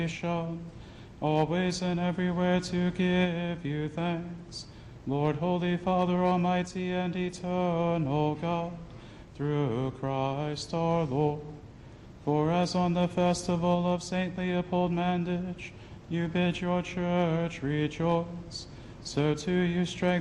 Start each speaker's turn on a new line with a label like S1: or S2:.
S1: always and everywhere to give you thanks. Lord, Holy Father, Almighty and eternal God, through Christ our Lord. For as on the festival of St. Leopold Mandich you bid your church rejoice, so too you strengthen